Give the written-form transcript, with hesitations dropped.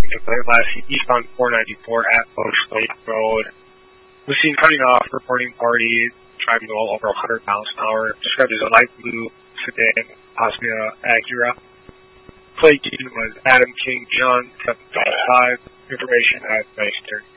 took place last seen eastbound 494 at Bush Lake Road. Was seen cutting off, reporting party driving well over 100 miles an hour. Described as a light blue sedan, possibly an Acura. Plate was Adam King John 755. Information at 9:30.